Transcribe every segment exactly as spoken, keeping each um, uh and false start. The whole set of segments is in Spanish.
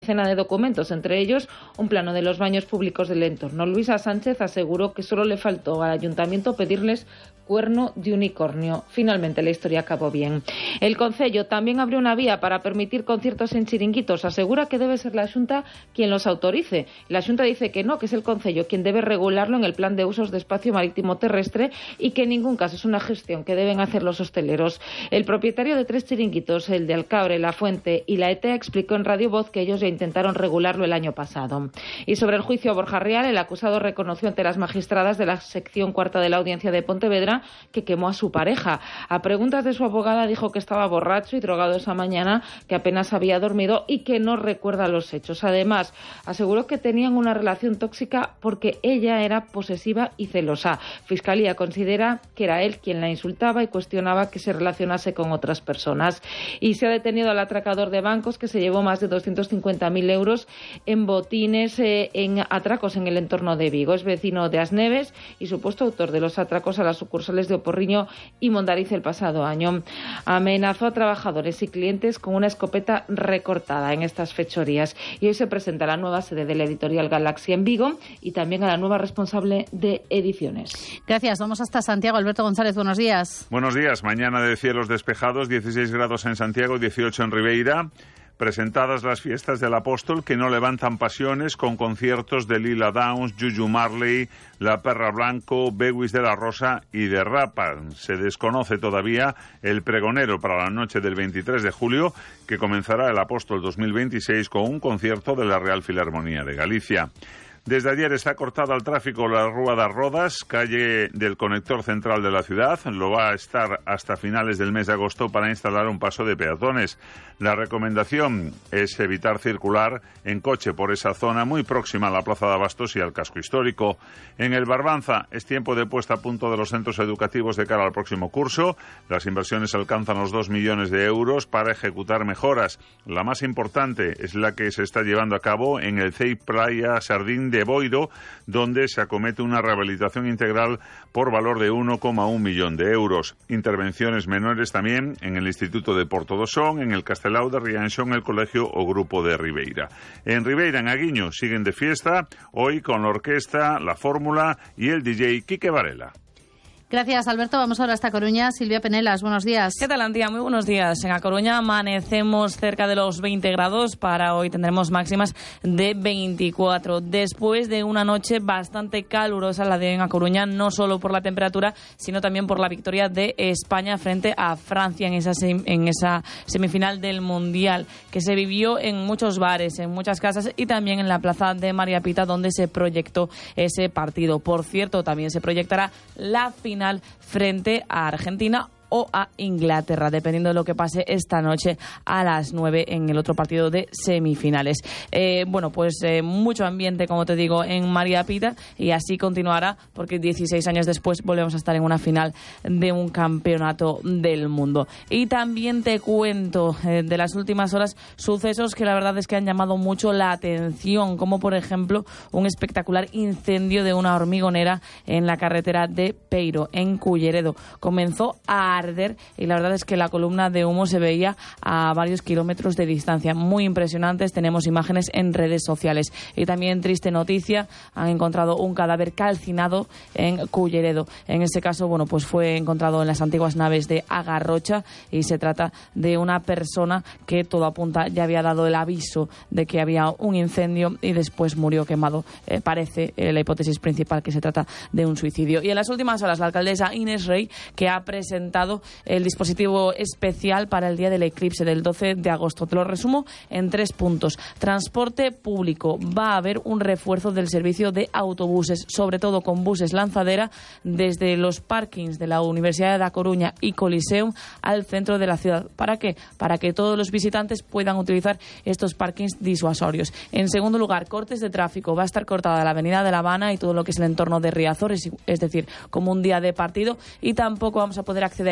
decena de documentos, entre ellos un plano de los baños públicos del entorno. Luisa Sánchez aseguró que solo le faltó al ayuntamiento pedirles cuerno de unicornio. Finalmente la historia acabó bien. El Concello también abrió una vía para permitir conciertos en chiringuitos. Asegura que debe ser la Xunta quien los autorice. La Xunta dice que no, que es el Concello quien debe regularlo en el plan de usos de espacio marítimo terrestre y que en ningún caso es una gestión que deben hacer los hosteleros. El propietario de tres chiringuitos, el de Alcabre, La Fuente y La Etea, explicó en Radio Voz que ellos ya intentaron regularlo el año pasado. Y sobre el juicio a Borja Rial, el acusado reconoció ante las magistradas de la sección cuarta de la Audiencia de Pontevedra que quemó a su pareja. A preguntas de su abogada dijo que estaba borracho y drogado esa mañana, que apenas había dormido y que no recuerda los hechos. Además, aseguró que tenían una relación tóxica porque ella era posesiva y celosa. Fiscalía considera que era él quien la insultaba y cuestionaba que se relacionase con otras personas. Y se ha detenido al atracador de bancos que se llevó más de doscientos cincuenta mil euros en botines, eh, en atracos en el entorno de Vigo. Es vecino de Asneves y supuesto autor de los atracos a las sucursales de Oporriño y Mondariz el pasado año. Amenazó a trabajadores y clientes con una escopeta recortada en estas fechorías. Y hoy se presenta la nueva sede de la editorial Galaxia en Vigo y también a la nueva responsable de ediciones. Gracias. Vamos hasta Santiago. Alberto González, buenos días. Buenos días. Mañana de cielos despejados, dieciséis grados en Santiago, dieciocho en Ribeira. Presentadas las fiestas del Apóstol, que no levantan pasiones, con conciertos de Lila Downs, Juju Marley, La Perra Blanco, Bewis de la Rosa y de Rapa. Se desconoce todavía el pregonero para la noche del veintitrés de julio, que comenzará el Apóstol dos mil veintiséis con un concierto de la Real Filarmonía de Galicia. Desde ayer está cortada al tráfico la Rúa das Rodas, calle del conector central de la ciudad. Lo va a estar hasta finales del mes de agosto para instalar un paso de peatones. La recomendación es evitar circular en coche por esa zona muy próxima a la Plaza de Abastos y al casco histórico. En el Barbanza es tiempo de puesta a punto de los centros educativos de cara al próximo curso. Las inversiones alcanzan los dos millones de euros para ejecutar mejoras. La más importante es la que se está llevando a cabo en el C E I Playa Sardín de Boiro, donde se acomete una rehabilitación integral por valor de uno coma uno millón de euros. Intervenciones menores también en el Instituto de Porto do Son, en el Castelao de Rianxo, en el Colegio o Grupo de Ribeira. En Ribeira, en Aguiño, siguen de fiesta, hoy con la orquesta, la fórmula y el D J Quique Varela. Gracias, Alberto. Vamos ahora hasta Coruña. Silvia Penelas, buenos días. ¿Qué tal, Antía? Muy buenos días. En A Coruña amanecemos cerca de los veinte grados. Para hoy tendremos máximas de veinticuatro. Después de una noche bastante calurosa la de en A Coruña, no solo por la temperatura, sino también por la victoria de España frente a Francia en esa, sem- en esa semifinal del Mundial, que se vivió en muchos bares, en muchas casas y también en la plaza de María Pita, donde se proyectó ese partido. Por cierto, también se proyectará la final frente a Argentina o a Inglaterra, dependiendo de lo que pase esta noche a las nueve en el otro partido de semifinales. Eh, bueno, pues eh, mucho ambiente, como te digo, en María Pita, y así continuará, porque dieciséis años después volvemos a estar en una final de un campeonato del mundo. Y también te cuento eh, de las últimas horas sucesos que la verdad es que han llamado mucho la atención, como por ejemplo un espectacular incendio de una hormigonera en la carretera de Peiro, en Culleredo. Comenzó a arder y la verdad es que la columna de humo se veía a varios kilómetros de distancia. Muy impresionantes, tenemos imágenes en redes sociales. Y también triste noticia, han encontrado un cadáver calcinado en Culleredo. En este caso, bueno, pues fue encontrado en las antiguas naves de Agarrocha y se trata de una persona que todo apunta ya había dado el aviso de que había un incendio y después murió quemado. Eh, parece eh, la hipótesis principal que se trata de un suicidio. Y en las últimas horas la alcaldesa Inés Rey, que ha presentado el dispositivo especial para el día del eclipse del doce de agosto. Te lo resumo en tres puntos. Transporte público. Va a haber un refuerzo del servicio de autobuses, sobre todo con buses lanzadera, desde los parkings de la Universidad de La Coruña y Coliseum al centro de la ciudad. ¿Para qué? Para que todos los visitantes puedan utilizar estos parkings disuasorios. En segundo lugar, cortes de tráfico. Va a estar cortada la avenida de La Habana y todo lo que es el entorno de Riazor, es, es decir, como un día de partido, y tampoco vamos a poder acceder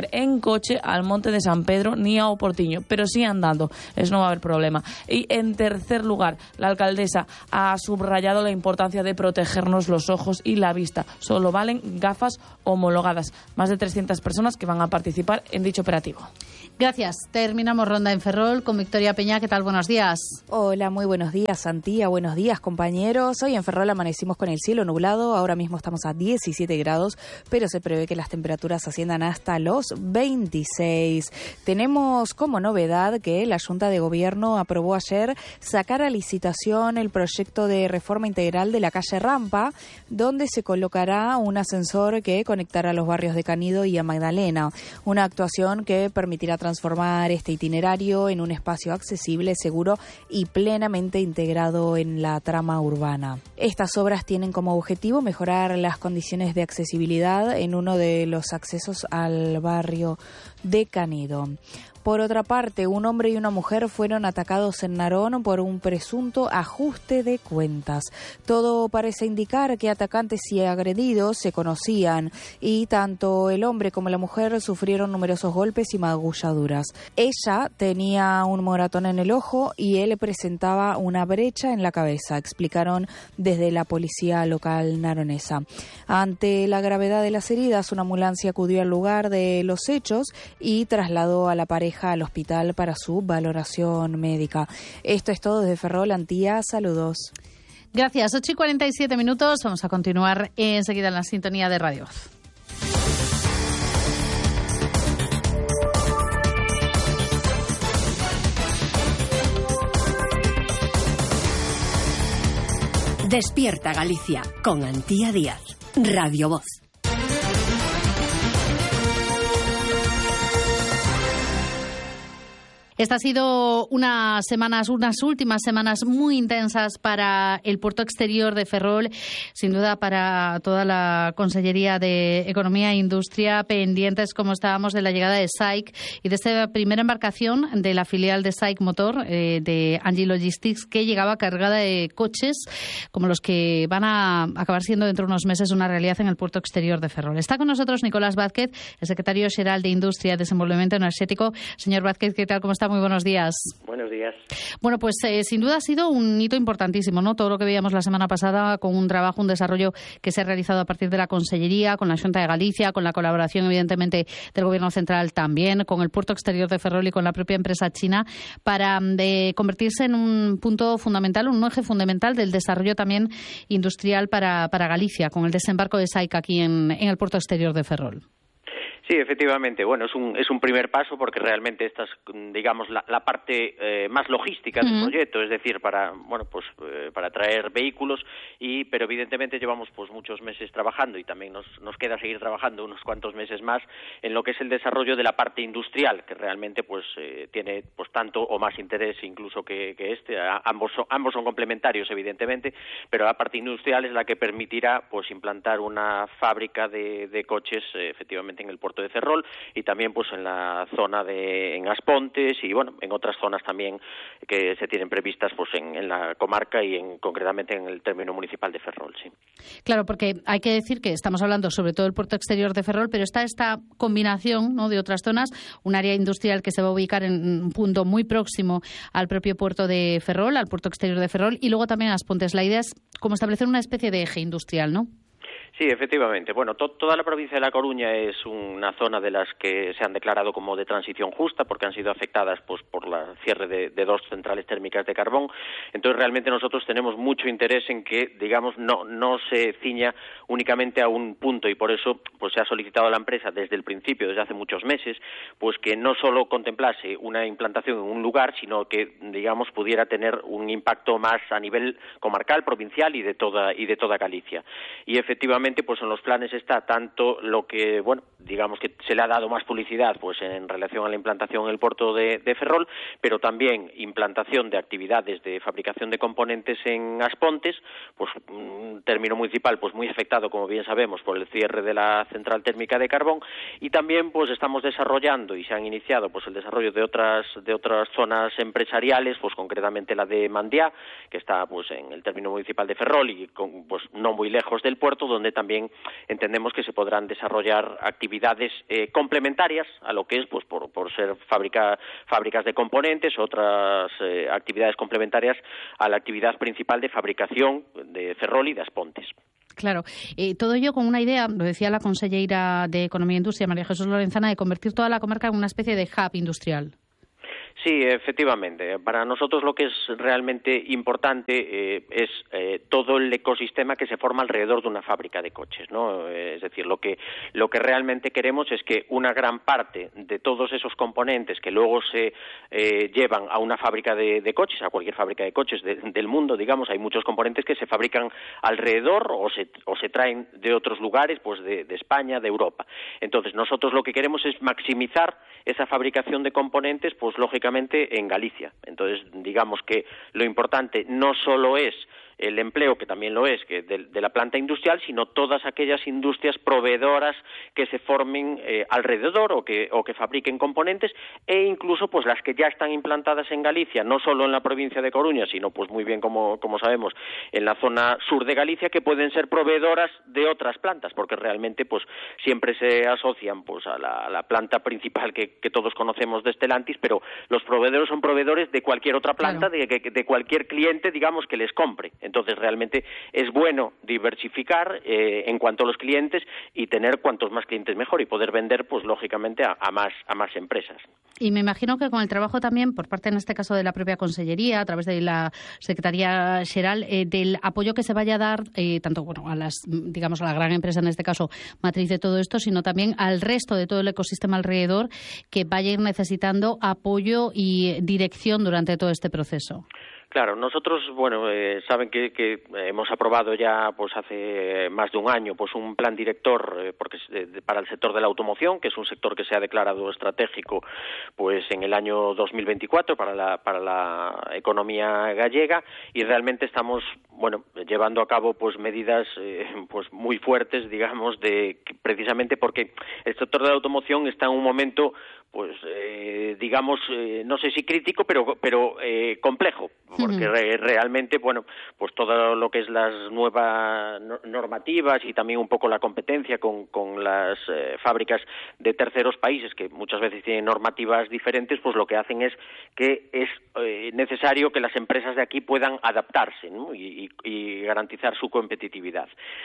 en coche al Monte de San Pedro ni a Oportiño, pero sí andando. Eso no va a haber problema. Y en tercer lugar, la alcaldesa ha subrayado la importancia de protegernos los ojos y la vista. Solo valen gafas homologadas. Más de trescientas personas que van a participar en dicho operativo. Gracias. Terminamos ronda en Ferrol con Victoria Peña. ¿Qué tal? Buenos días. Hola, muy buenos días, Santía. Buenos días, compañeros. Hoy en Ferrol amanecimos con el cielo nublado. Ahora mismo estamos a diecisiete grados, pero se prevé que las temperaturas asciendan hasta los veintiséis. Tenemos como novedad que la Junta de Gobierno aprobó ayer sacar a licitación el proyecto de reforma integral de la calle Rampa, donde se colocará un ascensor que conectará los barrios de Canido y a Magdalena. Una actuación que permitirá transformar este itinerario en un espacio accesible, seguro y plenamente integrado en la trama urbana. Estas obras tienen como objetivo mejorar las condiciones de accesibilidad en uno de los accesos al barrio de Canido. Por otra parte, un hombre y una mujer fueron atacados en Narón por un presunto ajuste de cuentas. Todo parece indicar que atacantes y agredidos se conocían y tanto el hombre como la mujer sufrieron numerosos golpes y magulladuras. Ella tenía un moratón en el ojo y él presentaba una brecha en la cabeza, explicaron desde la policía local naronesa. Ante la gravedad de las heridas, una ambulancia acudió al lugar de los hechos y trasladó a la pareja al hospital para su valoración médica. Esto es todo desde Ferrol, Antía. Saludos. Gracias. ocho y cuarenta y siete minutos. Vamos a continuar enseguida en la sintonía de Radio Voz. Despierta Galicia con Antía Díaz. Radio Voz. Esta ha sido unas semanas, unas últimas semanas muy intensas para el puerto exterior de Ferrol, sin duda para toda la Consellería de Economía e Industria, pendientes como estábamos de la llegada de S A I C y de esta primera embarcación de la filial de S A I C Motor, eh, de Angie Logistics, que llegaba cargada de coches como los que van a acabar siendo dentro de unos meses una realidad en el puerto exterior de Ferrol. Está con nosotros Nicolás Vázquez, el secretario xeral de Industria y Desenvolvemento Enerxético. Señor Vázquez, ¿qué tal? ¿Cómo está? Muy buenos días. Buenos días. Bueno, pues eh, sin duda ha sido un hito importantísimo, ¿no? Todo lo que veíamos la semana pasada con un trabajo, un desarrollo que se ha realizado a partir de la Consellería, con la Xunta de Galicia, con la colaboración, evidentemente, del Gobierno Central también, con el puerto exterior de Ferrol y con la propia empresa china, para de convertirse en un punto fundamental, un eje fundamental del desarrollo también industrial para, para Galicia, con el desembarco de S A I C aquí en, en el puerto exterior de Ferrol. Sí, efectivamente. Bueno, es un es un primer paso porque realmente esta es, digamos, la, la parte eh, más logística del uh-huh. proyecto, es decir, para bueno pues eh, para traer vehículos y pero evidentemente llevamos pues muchos meses trabajando y también nos nos queda seguir trabajando unos cuantos meses más en lo que es el desarrollo de la parte industrial, que realmente pues eh, tiene pues tanto o más interés incluso que, que este. A, ambos son, ambos son complementarios evidentemente, pero la parte industrial es la que permitirá pues implantar una fábrica de, de coches eh, efectivamente en el puerto de Ferrol y también pues en la zona de en Aspontes y bueno en otras zonas también que se tienen previstas pues en, en la comarca y en concretamente en el término municipal de Ferrol, sí. Claro, porque hay que decir que estamos hablando sobre todo del puerto exterior de Ferrol, pero está esta combinación, ¿no?, de otras zonas, un área industrial que se va a ubicar en un punto muy próximo al propio puerto de Ferrol, al puerto exterior de Ferrol y luego también Aspontes. La idea es como establecer una especie de eje industrial, ¿no? Sí, efectivamente. Bueno, to- toda la provincia de La Coruña es una zona de las que se han declarado como de transición justa porque han sido afectadas pues por la cierre de, de dos centrales térmicas de carbón. Entonces, realmente nosotros tenemos mucho interés en que, digamos, no no se ciña únicamente a un punto y por eso pues se ha solicitado a la empresa desde el principio, desde hace muchos meses, pues que no solo contemplase una implantación en un lugar, sino que, digamos, pudiera tener un impacto más a nivel comarcal, provincial y de toda y de toda Galicia. Y efectivamente pues en los planes está tanto lo que, bueno, digamos que se le ha dado más publicidad pues en relación a la implantación en el puerto de, de Ferrol, pero también implantación de actividades de fabricación de componentes en Aspontes, pues un término municipal pues muy afectado, como bien sabemos, por el cierre de la central térmica de carbón y también pues estamos desarrollando y se han iniciado pues el desarrollo de otras de otras zonas empresariales, pues concretamente la de Mandiá, que está pues en el término municipal de Ferrol y con, pues no muy lejos del puerto, donde donde también entendemos que se podrán desarrollar actividades eh, complementarias a lo que es, pues por, por ser fábrica, fábricas de componentes, otras eh, actividades complementarias a la actividad principal de fabricación de Ferrol y de Aspontes. Claro, eh, todo ello con una idea, lo decía la consellera de Economía e Industria, María Jesús Lorenzana, de convertir toda la comarca en una especie de hub industrial. Sí, efectivamente. Para nosotros lo que es realmente importante eh, es eh, todo el ecosistema que se forma alrededor de una fábrica de coches, ¿no? Es decir, lo que lo que realmente queremos es que una gran parte de todos esos componentes que luego se eh, llevan a una fábrica de, de coches, a cualquier fábrica de coches de, del mundo, digamos, hay muchos componentes que se fabrican alrededor o se o se traen de otros lugares, pues de, de España, de Europa. Entonces, nosotros lo que queremos es maximizar esa fabricación de componentes, pues lógicamente en Galicia. Entonces, digamos que lo importante no solo es el empleo, que también lo es, que de, de la planta industrial, sino todas aquellas industrias proveedoras que se formen eh, alrededor o que, o que fabriquen componentes, e incluso pues las que ya están implantadas en Galicia, no solo en la provincia de Coruña, sino pues muy bien, como, como sabemos, en la zona sur de Galicia, que pueden ser proveedoras de otras plantas, porque realmente pues siempre se asocian pues a la, a la planta principal que, que todos conocemos de Stellantis, pero los proveedores son proveedores de cualquier otra planta, claro, de, de cualquier cliente, digamos, que les compre. Entonces, realmente es bueno diversificar eh, en cuanto a los clientes y tener cuantos más clientes mejor y poder vender, pues lógicamente, a, a más a más empresas. Y me imagino que con el trabajo también, por parte en este caso de la propia Consellería, a través de la Secretaría Xeral, eh, del apoyo que se vaya a dar, eh, tanto bueno a las, digamos, a la gran empresa, en este caso, matriz de todo esto, sino también al resto de todo el ecosistema alrededor, que vaya a ir necesitando apoyo y dirección durante todo este proceso. Claro, nosotros, bueno, eh, saben que, que hemos aprobado ya, pues hace más de un año, pues un plan director eh, porque eh, para el sector de la automoción, que es un sector que se ha declarado estratégico, pues en el año dos mil veinticuatro para la para la economía gallega, y realmente estamos, bueno, llevando a cabo pues medidas eh, pues muy fuertes, digamos, de precisamente porque el sector de la automoción está en un momento, pues eh, digamos, eh, no sé si crítico, pero pero eh, complejo, porque uh-huh. re, realmente, bueno, pues todo lo que es las nuevas normativas y también un poco la competencia con, con las eh, fábricas de terceros países, que muchas veces tienen normativas diferentes, pues lo que hacen es que es eh, necesario que las empresas de aquí puedan adaptarse, ¿no? y, y, y garantizar su competitividad.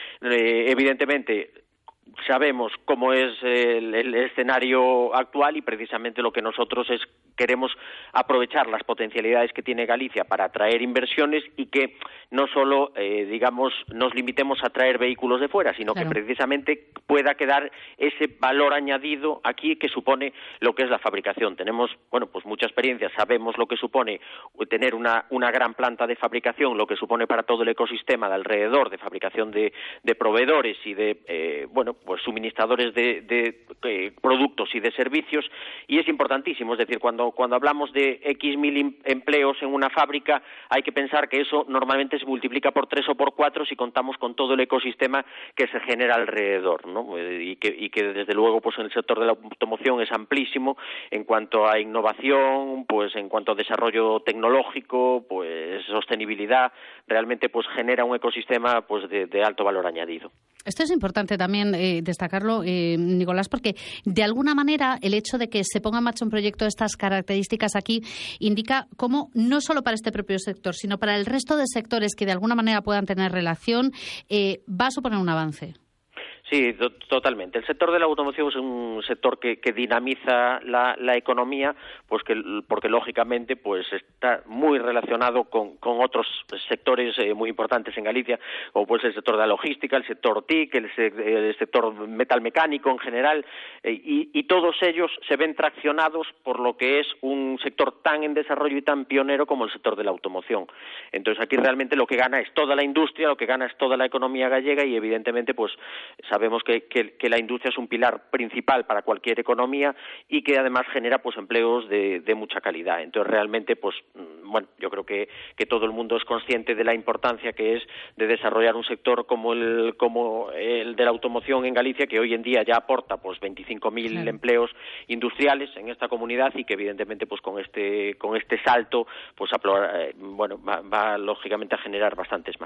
Eh, evidentemente, sabemos cómo es el, el escenario actual y precisamente lo que nosotros es queremos aprovechar las potencialidades que tiene Galicia para atraer inversiones y que no solo, eh, digamos, nos limitemos a traer vehículos de fuera, sino claro, que precisamente pueda quedar ese valor añadido aquí que supone lo que es la fabricación. Tenemos, bueno, pues mucha experiencia, sabemos lo que supone tener una, una gran planta de fabricación, lo que supone para todo el ecosistema de alrededor de fabricación de, de proveedores y de, eh, bueno, pues suministradores de, de, de productos y de servicios, y es importantísimo, es decir, cuando, cuando hablamos de X mil empleos en una fábrica, hay que pensar que eso normalmente se multiplica por tres o por cuatro si contamos con todo el ecosistema que se genera alrededor, ¿no? Y que, y que desde luego pues en el sector de la automoción es amplísimo en cuanto a innovación, pues en cuanto a desarrollo tecnológico, pues sostenibilidad, realmente pues genera un ecosistema pues de, de alto valor añadido. Esto es importante también eh, destacarlo, eh, Nicolás, porque de alguna manera el hecho de que se ponga en marcha un proyecto de estas características aquí indica cómo no solo para este propio sector, sino para el resto de sectores que de alguna manera puedan tener relación, eh, va a suponer un avance. Sí, to- totalmente. El sector de la automoción es un sector que, que dinamiza la, la economía, pues que porque lógicamente pues está muy relacionado con, con otros sectores eh, muy importantes en Galicia, como pues el sector de la logística, el sector T I C, el, se- el sector metalmecánico en general, eh, y, y todos ellos se ven traccionados por lo que es un sector tan en desarrollo y tan pionero como el sector de la automoción. Entonces aquí realmente lo que gana es toda la industria, lo que gana es toda la economía gallega, y evidentemente pues sabemos que, que, que la industria es un pilar principal para cualquier economía y que además genera pues empleos de, de mucha calidad. Entonces realmente pues bueno, yo creo que, que todo el mundo es consciente de la importancia que es de desarrollar un sector como el como el de la automoción en Galicia, que hoy en día ya aporta pues veinticinco mil claro. empleos industriales en esta comunidad, y que evidentemente pues con este con este salto pues bueno va, va lógicamente a generar bastantes más.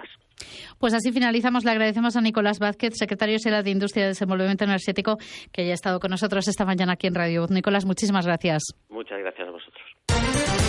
Pues así finalizamos. Le agradecemos a Nicolás Vázquez, secretario general de Industria y Desenvolvimiento Energético, que haya estado con nosotros esta mañana aquí en Radio Voz. Nicolás, muchísimas gracias. Muchas gracias.